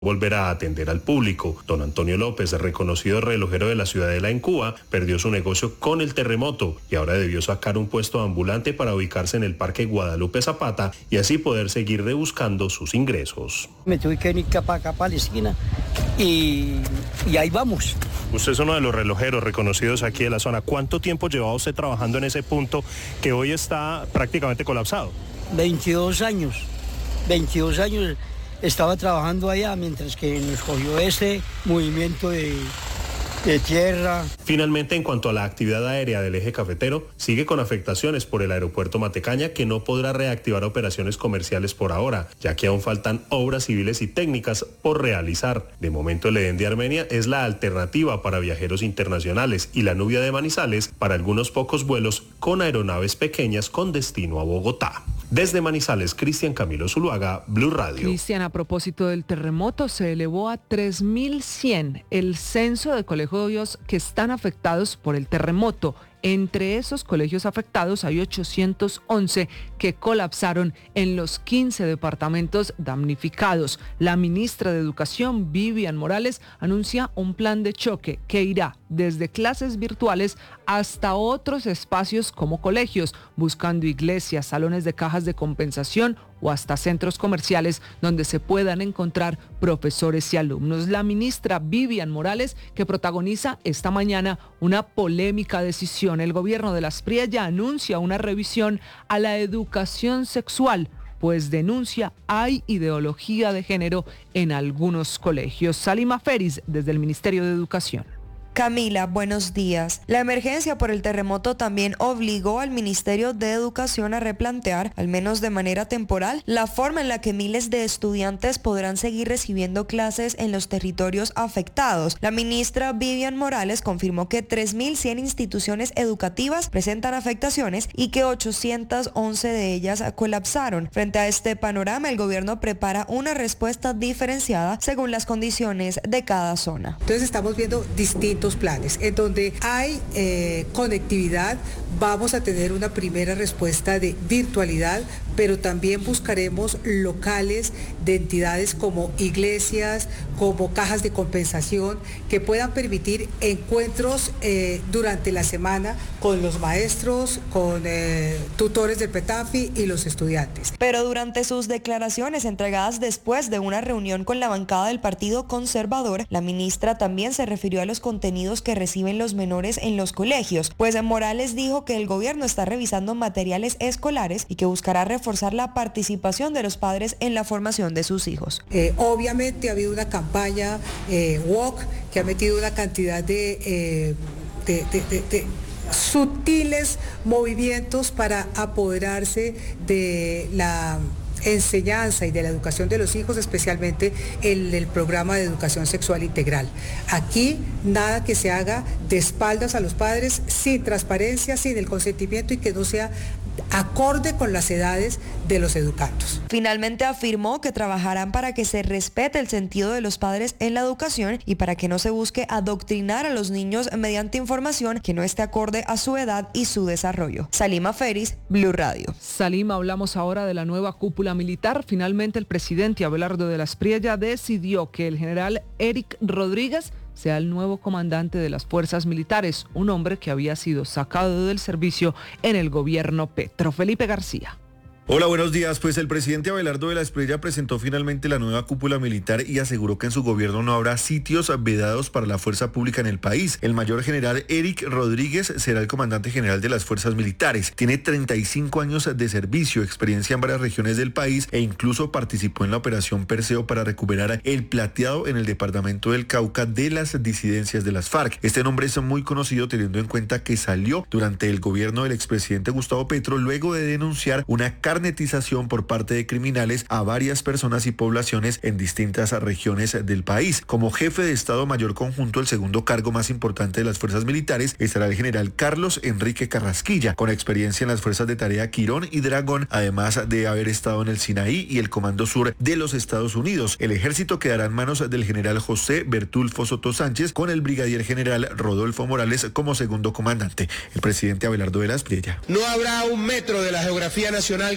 volverá a atender al público. Don Antonio López, reconocido relojero de la Ciudadela en Cuba, perdió su negocio con el terremoto y ahora debió sacar un puesto ambulante para ubicarse en el Parque Guadalupe Zapata y así poder seguir rebuscando sus ingresos. Me tuve que venir acá para la esquina y ahí vamos. Usted es uno de los relojeros reconocidos aquí de la zona. ¿Cuánto tiempo llevaba usted trabajando en ese punto que hoy está prácticamente colapsado? 22 años. 22 años estaba trabajando allá mientras que nos cogió ese movimiento de tierra. Finalmente, en cuanto a la actividad aérea del eje cafetero, sigue con afectaciones por el aeropuerto Matecaña, que no podrá reactivar operaciones comerciales por ahora, ya que aún faltan obras civiles y técnicas por realizar. De momento, el Edén de Armenia es la alternativa para viajeros internacionales y la Nubia de Manizales para algunos pocos vuelos con aeronaves pequeñas con destino a Bogotá. Desde Manizales, Cristian Camilo Zuluaga, Blue Radio. Cristian, a propósito del terremoto, se elevó a 3.100 el censo de colegios que están afectados por el terremoto. Entre esos colegios afectados hay 811 que colapsaron en los 15 departamentos damnificados. La ministra de Educación, Vivian Morales, anuncia un plan de choque que irá desde clases virtuales hasta otros espacios como colegios, buscando iglesias, salones de cajas de compensación o hasta centros comerciales donde se puedan encontrar profesores y alumnos. La ministra Vivian Morales, que protagoniza esta mañana una polémica decisión. El gobierno de Las Prías ya anuncia una revisión a la educación sexual, pues denuncia hay ideología de género en algunos colegios. Salima Feris, desde el Ministerio de Educación. Camila, buenos días. La emergencia por el terremoto también obligó al Ministerio de Educación a replantear, al menos de manera temporal, la forma en la que miles de estudiantes podrán seguir recibiendo clases en los territorios afectados. La ministra Vivian Morales confirmó que 3.100 instituciones educativas presentan afectaciones y que 811 de ellas colapsaron. Frente a este panorama, el gobierno prepara una respuesta diferenciada según las condiciones de cada zona. Entonces estamos viendo distintos planes. En donde hay conectividad, vamos a tener una primera respuesta de virtualidad, pero también buscaremos locales de entidades como iglesias, como cajas de compensación, que puedan permitir encuentros durante la semana con los maestros, con tutores del PETAFI y los estudiantes. Pero durante sus declaraciones entregadas después de una reunión con la bancada del Partido Conservador, la ministra también se refirió a los contenidos que reciben los menores en los colegios, pues Morales dijo que el gobierno está revisando materiales escolares y que buscará reforzar la participación de los padres en la formación de sus hijos. Obviamente ha habido una campaña WOC que ha metido una cantidad de sutiles movimientos para apoderarse de la enseñanza y de la educación de los hijos, especialmente el programa de educación sexual integral. Aquí nada que se haga de espaldas a los padres, sin transparencia, sin el consentimiento y que no sea acorde con las edades de los educandos. Finalmente afirmó que trabajarán para que se respete el sentido de los padres en la educación y para que no se busque adoctrinar a los niños mediante información que no esté acorde a su edad y su desarrollo. Salima Feris, Blue Radio. Salima, hablamos ahora de la nueva cúpula militar. Finalmente el presidente Abelardo de las Priella decidió que el general Eric Rodríguez sea el nuevo comandante de las fuerzas militares, un hombre que había sido sacado del servicio en el gobierno Petro. Felipe García. Hola, buenos días. Pues el presidente Abelardo de la Espriella presentó finalmente la nueva cúpula militar y aseguró que en su gobierno no habrá sitios vedados para la fuerza pública en el país. El mayor general Eric Rodríguez será el comandante general de las fuerzas militares. Tiene 35 años de servicio, experiencia en varias regiones del país e incluso participó en la operación Perseo para recuperar el plateado en el departamento del Cauca de las disidencias de las FARC. Este nombre es muy conocido teniendo en cuenta que salió durante el gobierno del expresidente Gustavo Petro luego de denunciar una carnetización por parte de criminales a varias personas y poblaciones en distintas regiones del país. Como jefe de Estado Mayor Conjunto, el segundo cargo más importante de las fuerzas militares, estará el general Carlos Enrique Carrasquilla, con experiencia en las fuerzas de tarea Quirón y Dragón, además de haber estado en el Sinaí y el Comando Sur de los Estados Unidos. El ejército quedará en manos del general José Bertulfo Soto Sánchez, con el brigadier general Rodolfo Morales como segundo comandante. El presidente Abelardo de la Espriella. No habrá un metro de la geografía nacional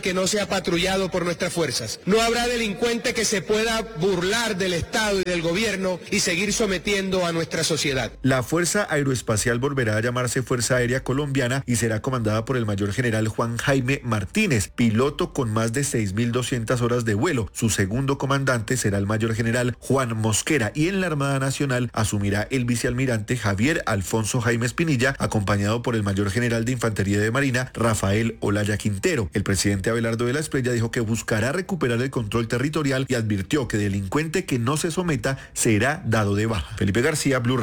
que no sea patrullado por nuestras fuerzas. No habrá delincuente que se pueda burlar del Estado y del gobierno y seguir sometiendo a nuestra sociedad. La Fuerza Aeroespacial volverá a llamarse Fuerza Aérea Colombiana y será comandada por el mayor general Juan Jaime Martínez, piloto con más de 6.200 horas de vuelo. Su segundo comandante será el mayor general Juan Mosquera y en la Armada Nacional asumirá el vicealmirante Javier Alfonso Jaime Espinilla, acompañado por el mayor general de Infantería de Marina Rafael Olaya Quintero. El presidente Abelardo de la Espriella dijo que buscará recuperar el control territorial y advirtió que delincuente que no se someta será dado de baja. Felipe García, Blue Radio.